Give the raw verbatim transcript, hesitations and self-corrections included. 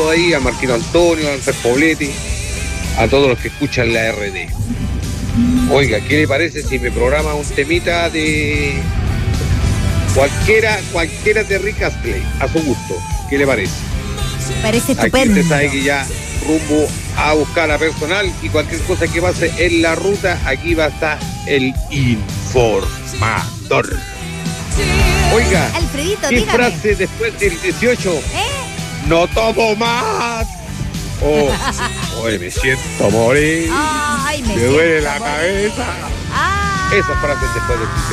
saludo ahí a Marquino Antonio, a Andrés Poblete, a todos los que escuchan la R D. Oiga, ¿qué le parece si me programa un temita de cualquiera, cualquiera de Rick Astley, a su gusto? ¿Qué le parece? Parece Aquí estupendo. usted sabe que ya rumbo a buscar a personal y cualquier cosa que pase en la ruta, aquí va a estar el informador. Oiga, Alfredito, ¿qué dígame. frase después del dieciocho? ¿Eh? ¡No tomo más! Oh, oye, me siento morir. Ay, me me duele siento la morir. cabeza. Ah. Esas frases después del dieciocho.